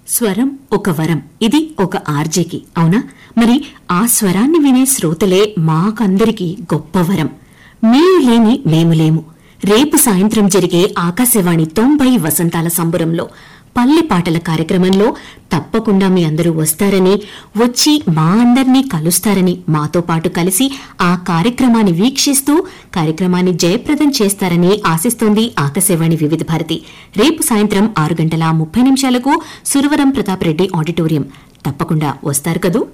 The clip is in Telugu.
స్వరం ఒక వరం. ఇది ఒక ఆర్జేకి, అవునా? మరి ఆ స్వరాన్ని వినే శ్రోతలే మాకందరికీ గొప్ప వరం. మీరు లేని మేము లేము. రేపు సాయంత్రం జరిగే ఆకాశవాణి 90 వసంతాల సంబురంలో పల్లె పాటల కార్యక్రమంలో తప్పకుండా మీ అందరూ వస్తారని, వచ్చి మా అందర్నీ కలుస్తారని, మాతో పాటు కలిసి ఆ కార్యక్రమాన్ని వీక్షిస్తూ కార్యక్రమాన్ని జయప్రదం చేస్తారని ఆశిస్తోంది ఆకాశవాణి వివిధ భారతి. రేపు సాయంత్రం 6:30 సురవరం ప్రతాప్ రెడ్డి ఆడిటోరియం. తప్పకుండా వస్తారు కదూ?